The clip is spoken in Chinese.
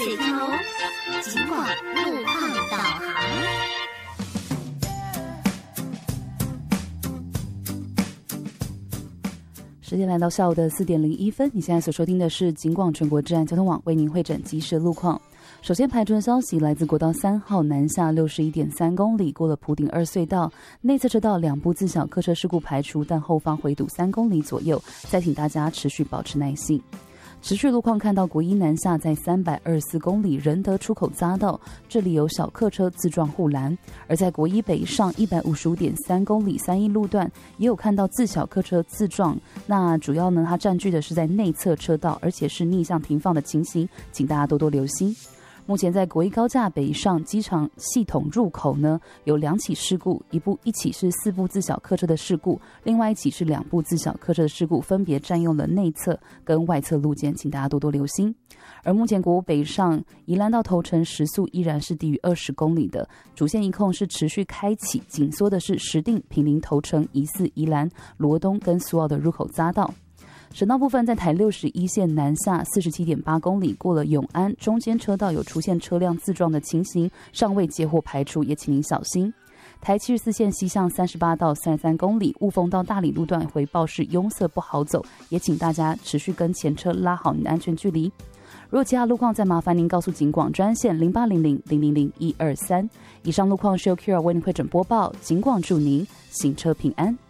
水头，尽管路况导航。 时间来到下午的4点01分，你现在所收听的是警广全国治安交通网为您汇整即时路况。首先排除的消息来自国道3号南下61.3公里，过了埔顶2隧道，内侧车道2部自小客车事故排除，但后方回堵3公里左右，再请大家持续保持耐性。持续路况看到国一南下在324公里仁德出口匝道，这里有小客车自撞护栏；而在国一北上155.3公里3一路段，也有看到自小客车自撞。那主要呢，它占据的是在内侧车道，而且是逆向停放的情形，请大家多多留心。目前在国一高架北上机场系统入口呢，有2起事故，一起是4部自小客车的事故，另外一起是2部自小客车的事故，分别占用了内侧跟外侧路肩，请大家多多留心。而目前国五北上宜兰到头城时速依然是低于20公里的，主线一控是持续开启，紧缩的是石碇、坪林、头城、宜4、宜兰、罗东跟苏澳的入口匝道。省道部分在台61线南下47.8公里，过了永安中间车道有出现车辆自撞的情形，尚未接获排除，也请您小心。台74线西向38到33公里，雾峰到大理路段回报是拥塞不好走，也请大家持续跟前车拉好您的安全距离。如果其他路况，再麻烦您告诉警广专线0800-000-123。以上路况是由 Kira 为您汇整播报，警广祝您行车平安。